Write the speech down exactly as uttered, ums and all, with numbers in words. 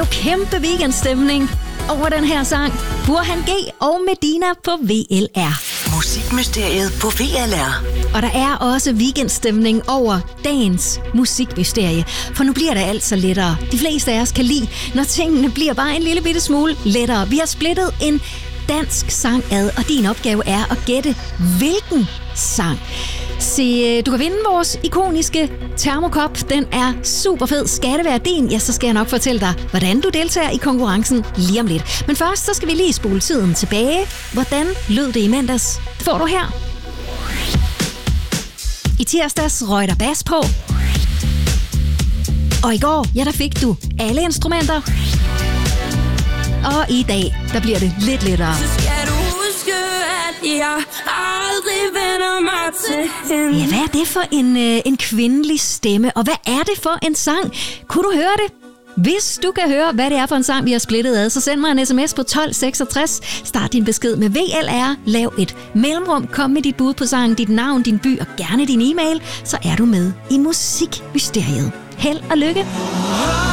kæmpe weekendstemning over den her sang. Burhan G og Medina på V L R. Musikmysteriet på V L R. Og der er også weekendstemning over dagens musikmysterie, for nu bliver det altså lettere. De fleste af os kan lide, når tingene bliver bare en lille bitte smule lettere. Vi har splittet en dansk sang ad, og din opgave er at gætte, hvilken sang. Se, du kan vinde vores ikoniske termokop. Den er super fed. Skal det være din, ja, så skal jeg nok fortælle dig, hvordan du deltager i konkurrencen lige om lidt. Men først, så skal vi lige spole tiden tilbage. Hvordan lød det i mandags? Det får du her. I tirsdags røg der bas på. Og i går, ja, der fik du alle instrumenter. Og i dag, der bliver det lidt lettere. Jeg aldrig vender mig til hende. Ja, hvad er det for en, øh, en kvindelig stemme? Og hvad er det for en sang? Kunne du høre det? Hvis du kan høre, hvad det er for en sang, vi har splittet ad, så send mig en sms på tolv seksogtres. Start din besked med V L R. Lav et mellemrum. Kom med dit bud på sangen, dit navn, din by og gerne din e-mail. Så er du med i Musikmysteriet. Held og lykke.